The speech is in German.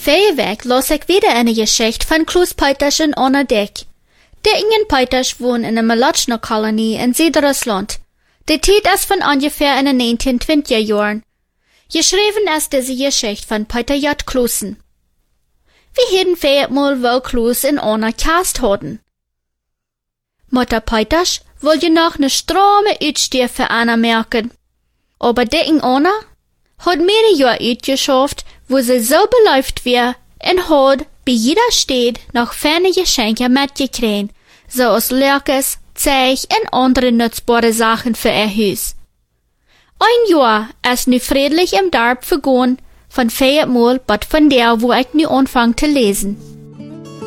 Verreweg los ich wieder eine Geschichte von Klaus Peiters und Anna Dick. Der Ingen Peiters wohnt in einer Melatschner-Kolonie in Südrussland. Die Zeit ist von ungefähr in den 1920er Jahren. Geschrieben ist diese Geschichte von Peter J. Klusen. Wir hätten vielleicht mal wohl Klaus und Anna Cast hatten. Mutter Peiters wollte noch eine stramme Uitstier für Anna merken. Aber die Anna hat mehrere Jahre uitgeschafft, wo sie so beläuft war und hat bei jeder Stadt noch ferne Geschenke mitgekriegt, so als Lörkes, Zeug und andere nutzbare Sachen für ihr Haus. Ein Jahr ist nu friedlich im Dorf vergangen, von 4 Mal, but von der, wo ich nu anfange zu lesen.